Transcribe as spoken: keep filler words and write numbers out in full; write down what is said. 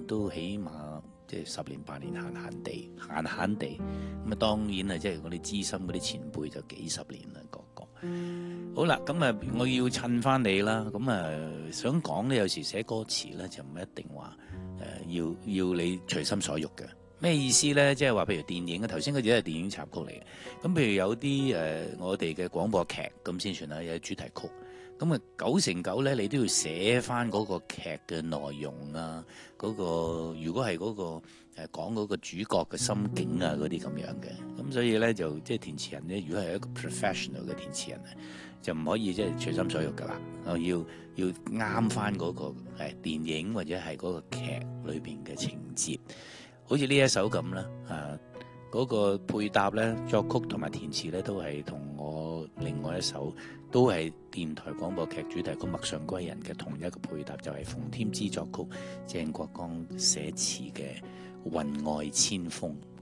都起碼即係十年八年閒閒地，閒閒地咁啊。當然啊，即係我哋資深嗰啲前輩就幾十年啦，個個。好啦，咁啊，我要襯翻你啦。咁啊，想講咧，有時寫歌詞咧就唔一定話誒、呃、要要你隨心所欲嘅。咩意思咧？即係話，譬如電影啊，頭先嗰啲係電影插曲嚟嘅。咁譬如有啲誒、呃，我哋嘅廣播劇咁先算啦，有主題曲。咁啊，九成九咧，你都要寫翻嗰個劇嘅內容啊，嗰、嗰個如果係嗰、嗰個誒、呃、講嗰個主角嘅心境啊，嗰啲咁樣嘅。咁所以咧就即係填詞人咧，如果係一個 professional 嘅填詞人咧，就唔可以即係隨心所欲噶啦。我要要啱翻嗰個誒電影或者係嗰個劇裏邊嘅情節。好似呢一首咁啦，啊嗰、那個配搭咧，作曲同埋填詞咧，都係同我另外一首都係電台廣播劇主題曲《陌上歸人》嘅同一個配搭，就係、是、馮添枝作曲、鄭國江寫詞嘅《雲外千峰》。